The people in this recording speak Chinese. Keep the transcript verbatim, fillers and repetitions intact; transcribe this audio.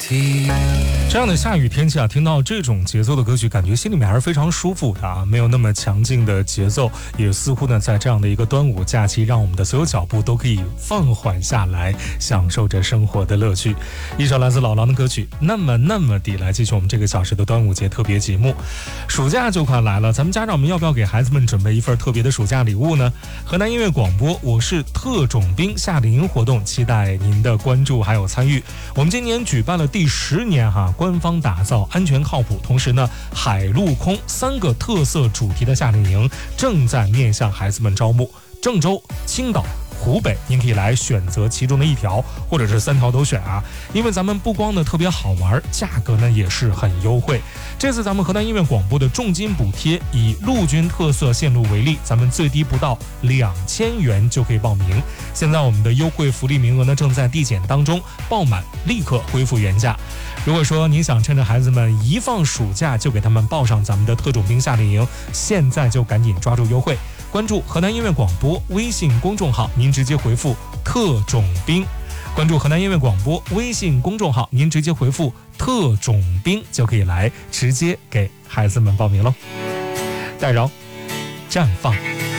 这样的下雨天气啊，听到这种节奏的歌曲，感觉心里面还是非常舒服的啊，没有那么强劲的节奏，也似乎呢，在这样的一个端午假期，让我们的所有脚步都可以放缓下来，享受着生活的乐趣。一首来自老狼的歌曲，那么那么地，来继续我们这个小时的端午节特别节目。暑假就快来了，咱们家长们要不要给孩子们准备一份特别的暑假礼物呢？河南音乐广播，我是特种兵夏令营活动，期待您的关注还有参与。我们今年举办了第十年哈，官方打造安全靠谱，同时呢，海陆空三个特色主题的夏令营正在面向孩子们招募。郑州、青岛、湖北，您可以来选择其中的一条，或者是三条都选啊。因为咱们不光呢特别好玩，价格呢也是很优惠。这次咱们河南音乐广播的重金补贴，以陆军特色线路为例，咱们最低不到两千元就可以报名。现在我们的优惠福利名额呢正在递减当中，报满立刻恢复原价。如果说您想趁着孩子们一放暑假就给他们报上咱们的特种兵夏令营，现在就赶紧抓住优惠。关注河南音乐广播微信公众号，您直接回复特种兵。关注河南音乐广播微信公众号，您直接回复特种兵就可以来直接给孩子们报名喽。戴娆绽放。